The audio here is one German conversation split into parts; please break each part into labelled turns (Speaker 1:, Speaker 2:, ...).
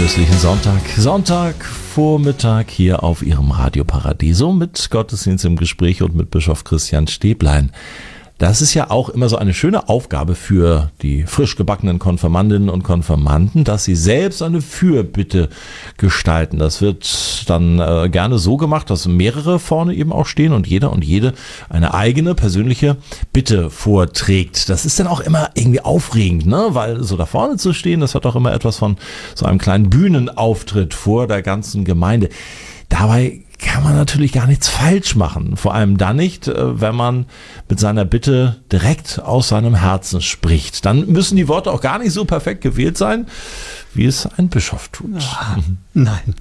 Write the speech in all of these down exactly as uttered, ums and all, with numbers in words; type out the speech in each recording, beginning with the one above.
Speaker 1: genüsslichen Sonntag. Sonntagvormittag hier auf Ihrem Radio Paradiso mit Gottesdienst im Gespräch und mit Bischof Christian Stäblein. Das ist ja auch immer so eine schöne Aufgabe für die frisch gebackenen Konfirmandinnen und Konfirmanden, dass sie selbst eine Fürbitte gestalten. Das wird dann äh, gerne so gemacht, dass mehrere vorne eben auch stehen und jeder und jede eine eigene persönliche Bitte vorträgt. Das ist dann auch immer irgendwie aufregend, ne? Weil so da vorne zu stehen, das hat auch immer etwas von so einem kleinen Bühnenauftritt vor der ganzen Gemeinde. Dabei kann man natürlich gar nichts falsch machen. Vor allem dann nicht, wenn man mit seiner Bitte direkt aus seinem Herzen spricht. Dann müssen die Worte auch gar nicht so perfekt gewählt sein, wie es ein Bischof tut.
Speaker 2: Ah, nein.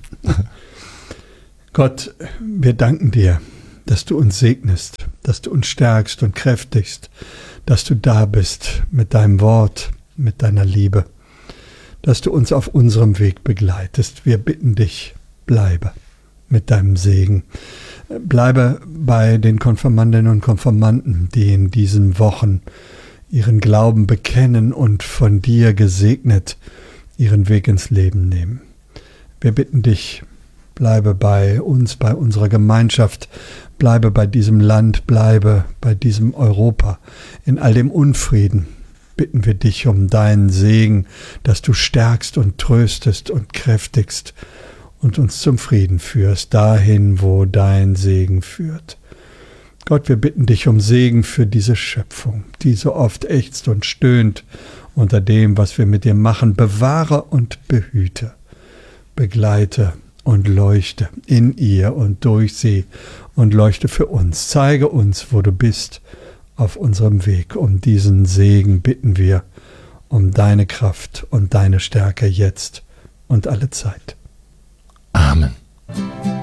Speaker 2: Gott, wir danken dir, dass du uns segnest, dass du uns stärkst und kräftigst, dass du da bist mit deinem Wort, mit deiner Liebe, dass du uns auf unserem Weg begleitest. Wir bitten dich, bleibe mit deinem Segen. Bleibe bei den Konfirmandinnen und Konfirmanden, die in diesen Wochen ihren Glauben bekennen und von dir gesegnet ihren Weg ins Leben nehmen. Wir bitten dich, bleibe bei uns, bei unserer Gemeinschaft, bleibe bei diesem Land, bleibe bei diesem Europa. In all dem Unfrieden bitten wir dich um deinen Segen, dass du stärkst und tröstest und kräftigst und uns zum Frieden führst, dahin, wo dein Segen führt. Gott, wir bitten dich um Segen für diese Schöpfung, die so oft ächzt und stöhnt unter dem, was wir mit dir machen. Bewahre und behüte, begleite und leuchte in ihr und durch sie und leuchte für uns. Zeige uns, wo du bist auf unserem Weg. Um diesen Segen bitten wir, um deine Kraft und deine Stärke jetzt und alle Zeit.